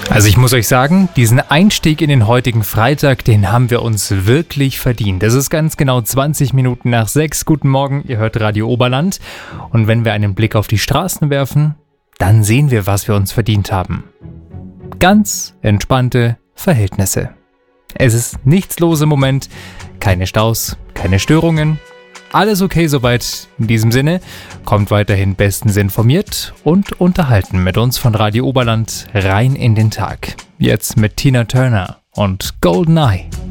Also ich muss euch sagen, diesen Einstieg in den heutigen Freitag, den haben wir uns wirklich verdient. Es ist ganz genau 20 Minuten nach 6. Guten Morgen, ihr hört Radio Oberland. Und wenn wir einen Blick auf die Straßen werfen, dann sehen wir, was wir uns verdient haben. Ganz entspannte Verhältnisse. Es ist nichts los im Moment, keine Staus, keine Störungen. Alles okay soweit. In diesem Sinne, kommt weiterhin bestens informiert und unterhalten mit uns von Radio Oberland rein in den Tag. Jetzt mit Tina Turner und Golden Eye.